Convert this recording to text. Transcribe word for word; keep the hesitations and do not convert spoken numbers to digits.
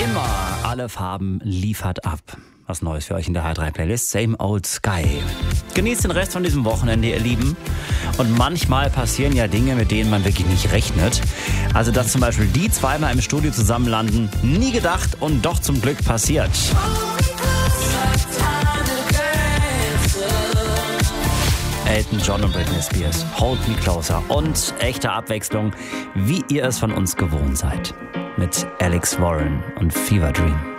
Immer alle Farben liefert ab. Was Neues für euch in der H drei Playlist. Same Old Sky. Genießt den Rest von diesem Wochenende, ihr Lieben. Und manchmal passieren ja Dinge, mit denen man wirklich nicht rechnet. Also, dass zum Beispiel die zweimal im Studio zusammenlanden. Nie gedacht und doch zum Glück passiert. Elton John und Britney Spears. Hold Me Closer. Und echte Abwechslung, wie ihr es von uns gewohnt seid. Mit Alex Warren und Fever Dream.